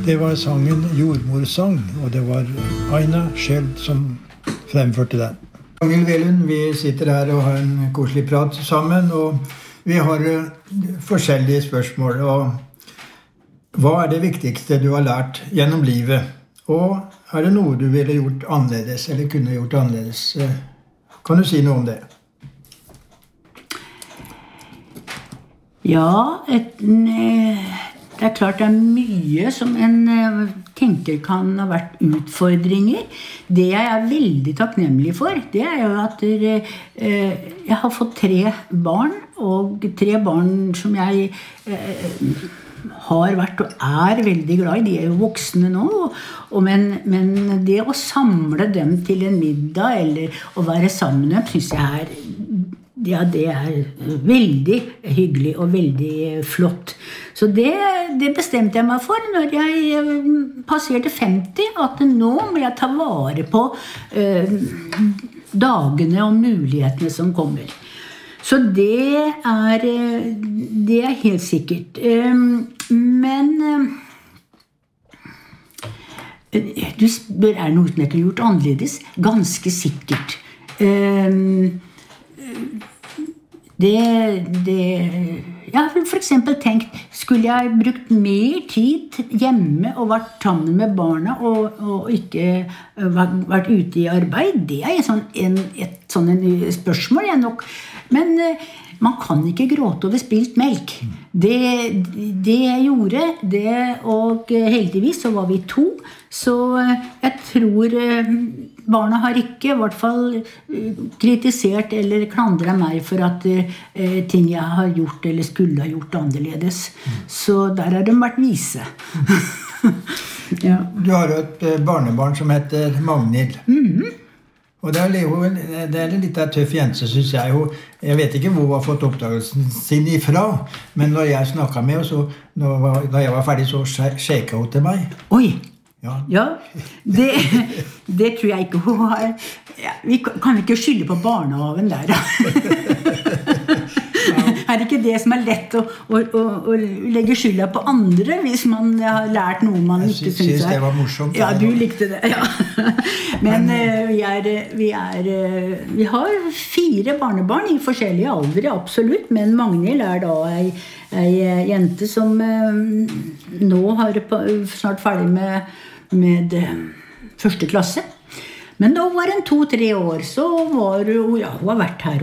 Det var sangen Jordmorsang, og det var Aina Skjeld som fremførte den. Ragnhild Velund, vi sitter her og har en koselig prat sammen, og vi har forskjellige spørsmål. Og hva er det viktigste du har lært gjennom livet? Og er det noe du ville gjort annerledes, eller kunne gjort annerledes? Kan du si noe om det? Ja, det er klart det er mye som en tenker kan ha vært utfordringer. Det jeg er veldig takknemlig for, det er jo at jeg har fått 3 barn, og 3 barn som jeg har vært og er veldig glad i. De er jo voksne nå, men det å samle dem til en middag eller å være sammen med dem, synes jeg det er veldig hyggelig og veldig flott. Så det bestemte jeg meg for når jeg passerte 50, at nå må jeg ta vare på dagene og mulighetene som kommer. Så det er helt sikkert. Men du spør, er det noe som jeg kunne gjort annerledes? Ganske sikkert. Jeg har for eksempel tenkt, skulle jeg brukt mer tid hjemme og vært sammen med barna og ikke vært ute i arbeid? Det er et spørsmål jeg nok. Men man kan ikke gråte over spilt melk. Det jeg gjorde, og heldigvis så var vi 2, så jeg tror barna har ikke i hvert fall kritisert eller klandret meg for at ting jeg har gjort eller skulle ha gjort annerledes. Så der har de vært vise. Ja. Du har jo et barnebarn som heter Magnhild. Og det er en litt tøff jente, synes jeg. Jeg vet ikke hvor hun har fått oppdagelsen sin ifra, men når jeg snakket med henne, da jeg var ferdig, så shaket hun til meg. Oi! Ja, det tror jeg ikke hun har. Ja, vi kan ikke skylde på barnehaven der. Er det ikke det som er lett å legge skylda på andre hvis man har lært noe man ikke synes er? Jeg synes det var morsomt. Ja, du likte det, ja. Men vi har 4 barnebarn i forskjellige aldre, absolutt. Men Magnhild er da ei jente som nå har snart ferdig med 1. klasse. Men da var hun 2-3 år, så var hun har vært her